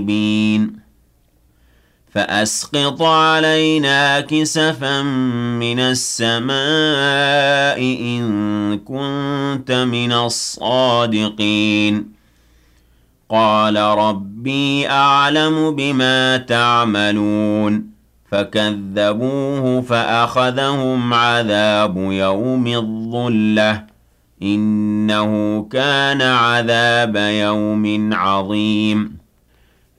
فأسقط علينا كسفا من السماء إن كنت من الصادقين قال ربي أعلم بما تعملون فكذبوه فأخذهم عذاب يوم الظلة إنه كان عذاب يوم عظيم